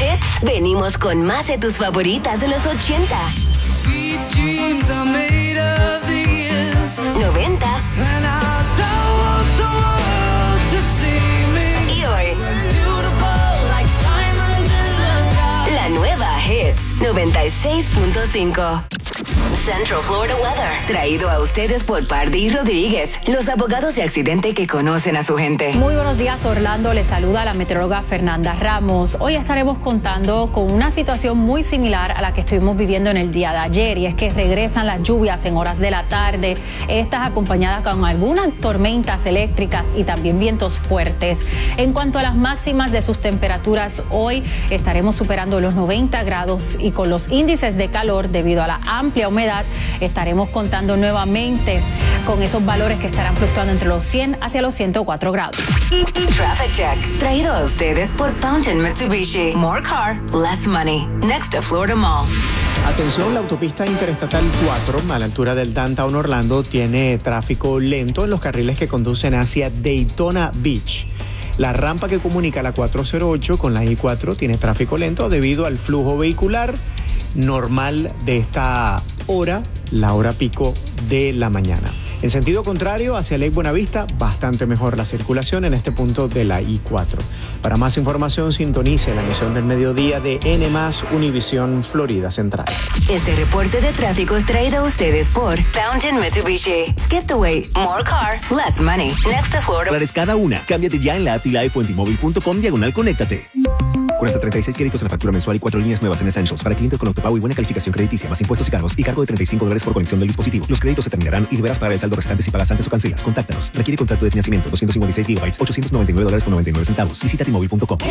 Hits, venimos con más de tus favoritas de los 80, Sweet dreams are made of these. 90 And I don't want the world to see me. y hoy. Beautiful like diamonds in the sky. La nueva Hits 96.5. Central Florida Weather, traído a ustedes por Pardí Rodríguez, los abogados de accidente que conocen a su gente. Muy buenos días, Orlando. Les saluda la meteoróloga Fernanda Ramos. Hoy estaremos contando con una situación muy similar a la que estuvimos viviendo en el día de ayer, y es que regresan las lluvias en horas de la tarde, estas acompañadas con algunas tormentas eléctricas y también vientos fuertes. En cuanto a las máximas de sus temperaturas, hoy estaremos superando los 90 grados y con los índices de calor debido a la amplia humedad estaremos contando nuevamente con esos valores que estarán fluctuando entre los 100 hacia los 104 grados. Traffic Check, traído a ustedes por Fountain Mitsubishi. More car, less money. Next to Florida Mall. Atención, la autopista Interestatal 4 a la altura del Downtown Orlando tiene tráfico lento en los carriles que conducen hacia Daytona Beach. La rampa que comunica la 408 con la I-4 tiene tráfico lento debido al flujo vehicular normal de esta hora, la hora pico de la mañana. En sentido contrario, hacia Lake Buenavista, bastante mejor la circulación en este punto de la I-4. Para más información, sintonice la emisión del mediodía de N+, Univisión, Florida Central. Este reporte de tráfico es traído a ustedes por Fountain Mitsubishi. Skip the wait, more car, less money. Next to Florida. $1 cada una. Cámbiate ya en la app y la T-Mobile.com/conéctate. Con hasta 36 créditos en la factura mensual y 4 líneas nuevas en Essentials para clientes con autopago y buena calificación crediticia, más impuestos y cargos y cargo de $35 por conexión del dispositivo. Los créditos se terminarán y deberás pagar el saldo restante si pagas antes o cancelas. Contáctanos. Requiere contrato de financiamiento, 256 GB, $899.99. Visita T-Mobile.com.